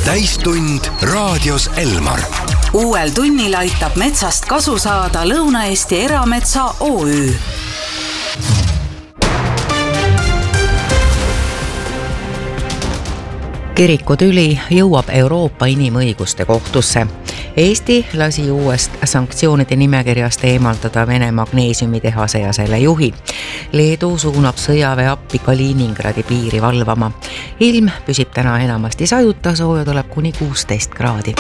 täistund raadios Elmar. Uuel tunnil aitab metsast kasu saada Lõuna-Eesti Erametsa OÜ. Kirikutüli jõuab Euroopa Inimõiguste Kohtusse. Eesti lasi uuest sanktsioonide nimekirjast eemaldada Vene magneesiumitehase ja selle juhi. Leedu suunab sõjaväe appi Kaliningradi piiri valvama. Ilm püsib täna enamasti sajuta, sooja tuleb kuni 16 kraadi.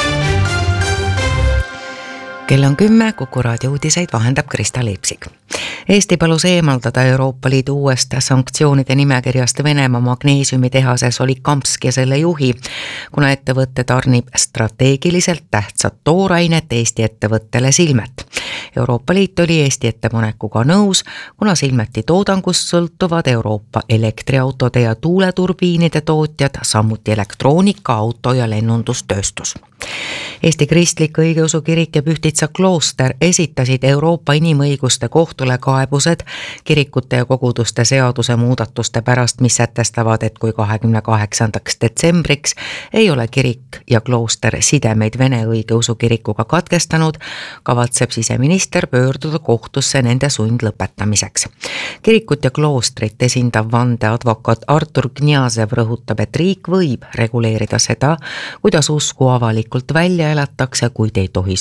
Kell on 10, Kuku raadio uudiseid vahendab Krista Leepsik. Eesti palus eemaldada Euroopa Liidu uuest sanktsioonide nimekirjast Venemaa magneesiumitehase Solikamsk ja selle juhi, kuna ettevõtte tarnib strateegiliselt tähtsat toorainet Eesti ettevõttele Silmet. Euroopa Liit oli Eesti ettepanekuga nõus, kuna Silmeti toodangust sõltuvad Euroopa elektriautode ja tuuleturbiinide tootjad, samuti elektroonika, auto ja lennundustööstus. Eesti Kristlik Õigeusu Kirik ja Pühtitsa klooster esitasid Euroopa Inimõiguste Kohtule kaebused kirikute ja koguduste seaduse muudatuste pärast, mis sätestavad, et kui 28. detsembriks ei ole kirik ja klooster sidemeid Vene Õigeusu Kirikuga katkestanud, kavatseb siseminister pöörduda kohtusse nende sundlõpetamiseks. Kirikut ja kloostrit esindav vandeadvokaat Artur Kniazev rõhutab, et riik võib reguleerida seda, kuidas usku avalikult välja elatakse, kuid ei tohi